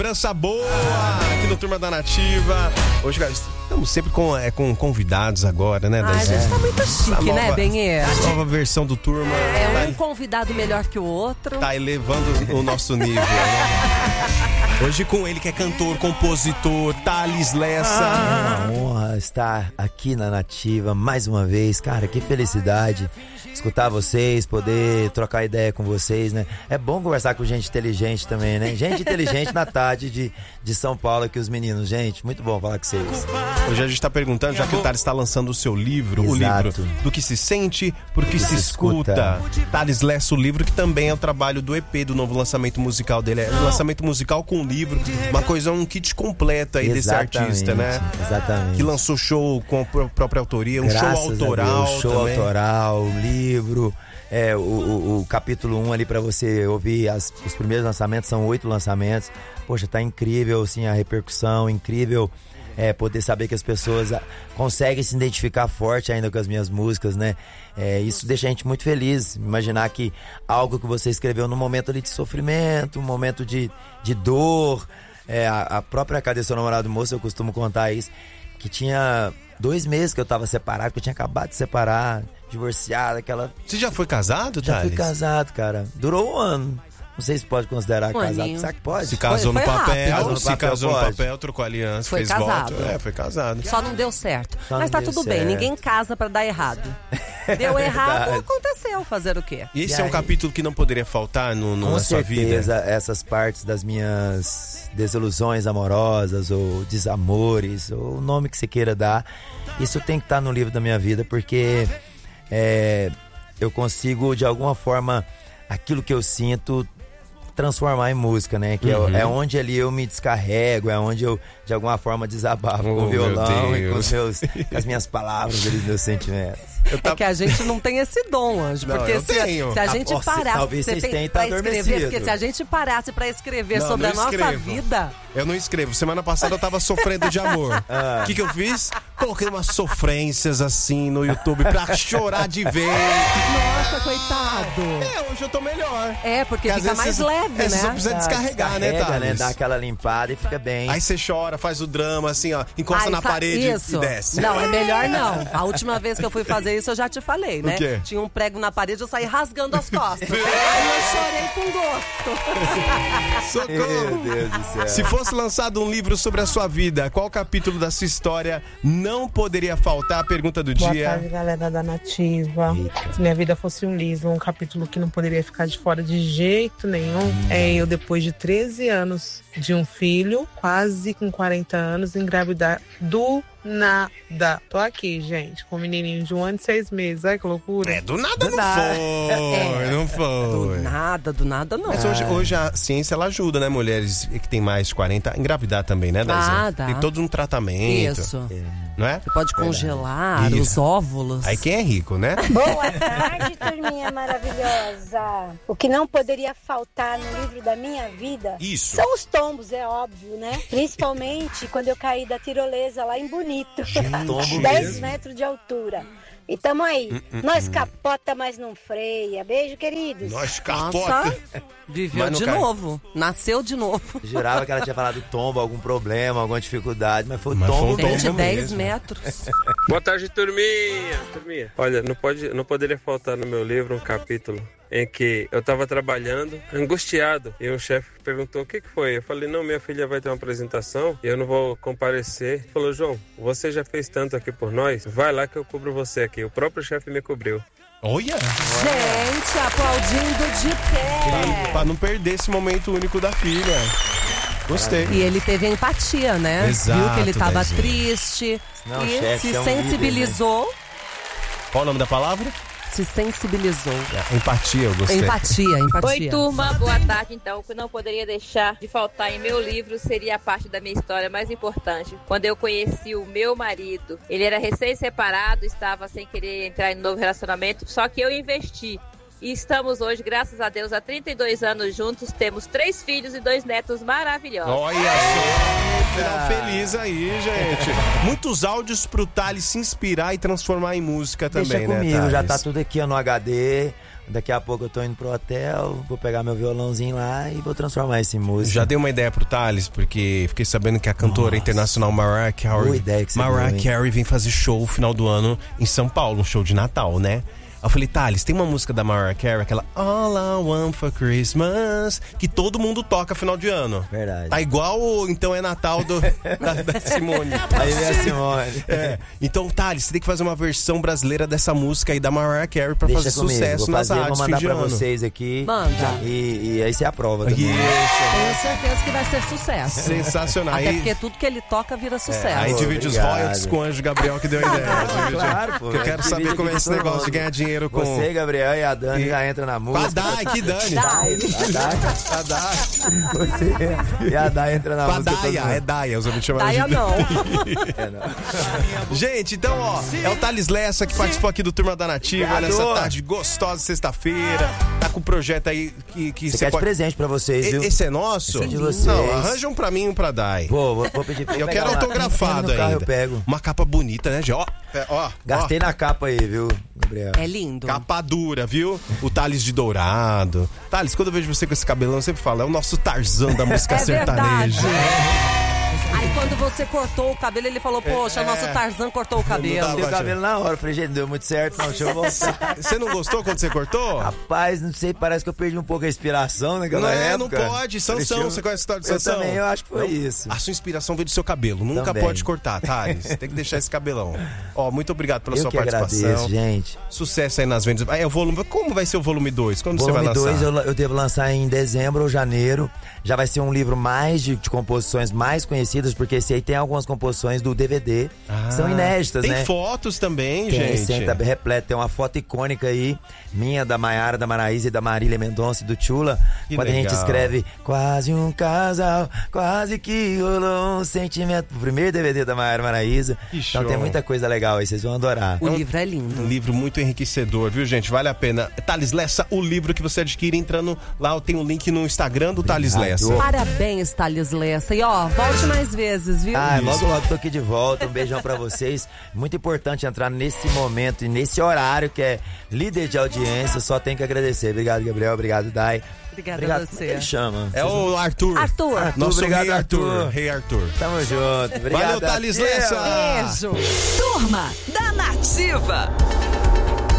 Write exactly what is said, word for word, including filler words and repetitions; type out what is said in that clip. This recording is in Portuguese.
lembrança boa aqui no Turma da Nativa. Hoje, cara, estamos sempre com, é, com convidados agora, né? Ah, a gente tá muito chique, nova, né, Benê? Nova versão do Turma. É um tá, convidado melhor que o outro. Tá elevando o nosso nível, né? Hoje com ele que é cantor, compositor, Thales Lessa. Ah, é uma honra estar aqui na Nativa mais uma vez. Cara, que felicidade escutar vocês, poder trocar ideia com vocês, né? É bom conversar com gente inteligente também, né? Gente inteligente na tarde de, de São Paulo aqui, os meninos. Gente, muito bom falar com vocês. Hoje a gente tá perguntando, já que o Thales está lançando o seu livro, Exato. o livro Do Que Se Sente, Por Que Se, se Escuta. escuta. Thales Lessa, o livro que também é o trabalho do E P, do novo lançamento musical dele. É um lançamento musical com livro, uma coisa, um kit completo aí Exatamente, desse artista, né? Exatamente. Que lançou show com a própria autoria, um Graças show autoral a Deus, show também. autoral, livro, é, o, o, o capítulo um ali pra você ouvir as, os primeiros lançamentos, são oito lançamentos. Poxa, tá incrível assim, a repercussão, incrível é, poder saber que as pessoas conseguem se identificar forte ainda com as minhas músicas, né? É, isso deixa a gente muito feliz, imaginar que algo que você escreveu num momento ali de sofrimento, um momento de, de dor, é, a, a própria Cadê Seu Namorado Moço, eu costumo contar isso, que tinha dois meses que eu tava separado, que eu tinha acabado de separar, divorciado, aquela... Você já foi casado, Já Thales? fui casado, cara. Durou um ano. Não sei se pode considerar Um casado. aninho. Será que pode? Se casou Foi- no foi papel, rápido. No se papel casou no pode. papel, trocou aliança, Foi fez casado. voto. É, foi casado. Só não deu certo. Só Mas não tá deu tudo bem, certo. ninguém casa pra dar errado. Deu errado, Verdade. aconteceu. Fazer o quê? E esse E é um aí? capítulo que não poderia faltar no, no, Com na sua vida? certeza, essas partes das minhas desilusões amorosas ou desamores, ou o nome que você queira dar, isso tem que estar no livro da minha vida, porque é, eu consigo, de alguma forma, aquilo que eu sinto, transformar em música, né? Que Uhum. é, é onde ali eu me descarrego, é onde eu, de alguma forma, desabafo com Oh, o meu violão e com, Deus. os meus, com as minhas palavras, ali, meus sentimentos. Eu É tava- que a gente não tem esse dom, Anjo. Não, Porque eu se, tenho. se a gente Ah, parasse talvez você vocês tem- tenham, pra tá escrever, adormecido. porque se a gente parasse pra escrever Não, sobre não a nossa escrevo. vida, Eu não escrevo. Semana passada eu tava sofrendo de amor. O que que eu fiz? Coloquei umas sofrências assim no YouTube pra chorar de vez. nossa, coitado. É, hoje eu tô melhor. É, porque às fica vezes mais você- leve, é, você só né? precisa Ah, descarregar, né, descarrega, Thales? Dá aquela limpada e fica bem. Aí você chora, faz o drama, assim, ó, encosta Ai, na sa- parede isso. e desce. Não, é melhor não. A última vez que eu fui fazer isso, eu já te falei, né? O quê? Tinha um prego na parede, eu saí rasgando as costas. Aí eu chorei com gosto. Socorro! Meu Deus do céu. Se fosse lançado um livro sobre a sua vida, qual capítulo da sua história não poderia faltar? A pergunta do Boa dia. tarde, galera da Nativa. Eita. Se minha vida fosse um livro, um capítulo que não poderia ficar de fora de jeito nenhum, é eu, depois de treze anos de um filho, quase com quarenta anos, engravidar do nada. Tô aqui, gente, com um menininho de um ano e seis meses. Ai, que loucura. É, do nada Do não nada. foi, não Do foi. nada, do nada não. Mas hoje, hoje a ciência ela ajuda, né, mulheres que têm mais de quarenta a engravidar também, né, Daisy? Ah, dá. Tem todo um tratamento, Isso. não é? Você pode congelar Isso. os óvulos. Aí quem é rico, né? Boa tarde, turminha maravilhosa. O que não poderia faltar no livro da minha vida Isso. são os tombos, é óbvio, né? Principalmente quando eu caí da tirolesa lá em Bonito. tombo dez mesmo? metros de altura. E tamo aí. Nós capota, mas não freia. Beijo, queridos. Nós Nossa, capota. viveu Mas não de cai. novo. Nasceu de novo. Eu jurava que ela tinha falado tombo, algum problema, alguma dificuldade, mas foi Mas foi tombo um tombo mesmo. Gente, dez mesmo. metros. Boa tarde, turminha. turminha. Olha, não, pode, não poderia faltar no meu livro um capítulo em que eu estava trabalhando, angustiado, e um chefe perguntou o que, que foi. Eu falei, não, minha filha vai ter uma apresentação e eu não vou comparecer. Ele falou, João, você já fez tanto aqui por nós, vai lá que eu cubro você aqui. O próprio chefe me cobriu. Olha! Gente, aplaudindo de pé. Pra não perder esse momento único da filha. Gostei. E ele teve empatia, né? Exato, Viu que ele tava Daizinho. triste. Não, e chefe, se é um sensibilizou. Qual o nome da palavra? Se sensibilizou. Empatia, eu gostei. Empatia, empatia. Oi, turma, boa tarde. Então, o que não poderia deixar de faltar em meu livro seria a parte da minha história mais importante. Quando eu conheci o meu marido, ele era recém-separado, estava sem querer entrar em um novo relacionamento, só que eu investi. E estamos hoje, graças a Deus, há trinta e dois anos juntos, temos três filhos e dois netos maravilhosos. Olha só, final feliz aí, gente. Muitos áudios pro Thales se inspirar e transformar em música também, Deixa né, comigo, já Thales? tá tudo aqui ó, no H D. Daqui a pouco eu tô indo pro hotel, vou pegar meu violãozinho lá e vou transformar isso em música. Já dei uma ideia pro Thales, porque fiquei sabendo que a cantora Nossa. internacional Mariah Carey, Boa ideia que você Mariah deu, hein? Carey vem fazer show no final do ano em São Paulo, um show de Natal, né? Eu falei, Thales, tem uma música da Mariah Carey, aquela All I Want for Christmas, que todo mundo toca final de ano. Verdade. Tá igual, então é Natal do, da, da Simone. Aí vem a Simone. É. Então, Thales, você tem que fazer uma versão brasileira dessa música aí da Mariah Carey pra Deixa fazer comigo, sucesso vou nas fazer, rádios vou fim mandar de pra ano. vocês aqui. Manda. E, e aí você aprova também. Isso. Tenho certeza que vai ser sucesso. Sensacional. Até Aí, porque tudo que ele toca vira sucesso. aí Pô, divide os obrigado. royalties com o Anjo Gabriel que deu a ideia. Divide- Claro, pô. Porque eu quero Divide saber como é aqui esse com todo negócio de mundo. ganhar dinheiro com... Você, Gabriel e a Dani E- já entra na Com a música. Dai, que Dani. Dai. A Dai, A Dai. você e a Dai entra na Com a música. todo Daia, mundo. é Daia, os ouvintes chamam Daia de não. É, não. Gente, então, ó, é o Thales Lessa que participou aqui do Turma da Nativa Obrigado. nessa tarde gostosa, sexta-feira. Tá com um projeto aí que, que Você você quer de pode... presente pra vocês, viu? E- Esse é nosso? Esse é de vocês. Não, arranja um pra mim e um pra Dai. Vou, vou, vou pedir pra Eu pegar quero lá. autografado No carro ainda. eu pego. Uma capa bonita, né, Gê? Ó, é, ó, Gastei na capa aí, viu, Gabriel? É lindo. Capa dura, viu? O Thales de Dourado. Thales, quando eu vejo você com esse cabelão, eu sempre falo, é o nosso Tarzan da música É sertaneja. verdade. Aí quando você cortou o cabelo, ele falou, poxa, É. o nosso Tarzan cortou o cabelo. Não Deu dá, o cabelo na hora. Eu falei, gente, não deu muito certo, não. Deixa eu voltar. Você não gostou quando você cortou? Rapaz, não sei, parece que eu perdi um pouco a inspiração naquela Não é, não época. pode. Sansão, Deixa eu- você conhece a história de Eu Sansão? também, eu acho que foi isso. A sua inspiração veio do seu cabelo. Nunca Também. pode cortar, Thales. Tem que deixar esse cabelão. Ó, muito obrigado pela Eu sua que participação. agradeço, gente. Sucesso aí nas vendas. Ah, é o volume. Como vai ser o volume dois? Quando você vai Volume lançar? dois eu, eu devo lançar em dezembro ou janeiro. Já vai ser um livro mais de, de composições mais conhecidas, porque esse aí tem algumas composições do D V D. Ah, São inéditas, tem né? fotos também, Tem, gente. senta repleto. Tem uma foto icônica aí, minha, da Maiara, da Maraísa e da Marília Mendonça e do Tchula. Que Quando a gente legal. escreve quase um casal, quase que rolou um sentimento. O primeiro D V D da Maiara Maraísa. Que Então show. tem muita coisa legal aí, vocês vão adorar. O livro é lindo. Um livro muito enriquecedor, viu, gente? Vale a pena. Thales Lessa, o livro que você adquire entrando lá, tem um link no Instagram do Thales Lessa. Parabéns, Thales Lessa. E ó, volte mais vezes, viu? Ah, logo logo tô aqui de volta. Um beijão pra vocês. Muito importante entrar nesse momento e nesse horário que é líder de audiência. Só tenho que agradecer. Obrigado, Gabriel. Obrigado, Dai. Obrigada Obrigado. a Como é que você. ele chama? É o Arthur. Arthur. Arthur, Nosso obrigado, rei Arthur. Arthur. Rei Arthur. Tamo junto. Obrigado. Valeu, Thales Até. Lessa. Beijo. Turma da Nativa.